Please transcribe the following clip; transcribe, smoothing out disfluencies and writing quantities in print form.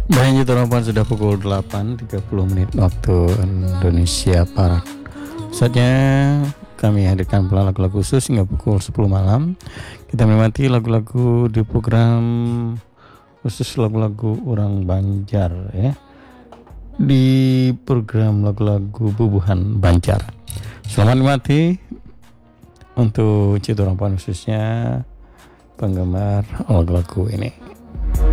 Baik, teman sudah pukul 8.30 waktu Indonesia Barat. Saatnya kami hadirkan pula lagu-lagu khusus hingga pukul 10 malam. Kita menikmati lagu-lagu di program khusus lagu-lagu orang Banjar ya. Di program lagu-lagu Bubuhan Banjar. Selamat menikmati untuk Citurang khususnya penggemar lagu-lagu ini.